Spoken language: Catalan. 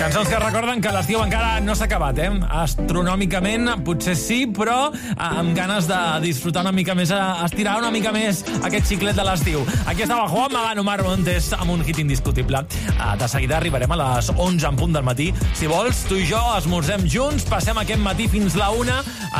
Cançons que recorden que l'estiu encara no s'ha acabat, Astronòmicament, potser sí, però amb ganes de disfrutar una mica més, estirar una mica més aquest xiclet de l'estiu. Aquí estava Juan Magán, Omar Montes, amb un hit indiscutible. De seguida arribarem a les 11 en punt del matí. Si vols, tu i jo esmorzem junts, passem aquest matí fins la 1.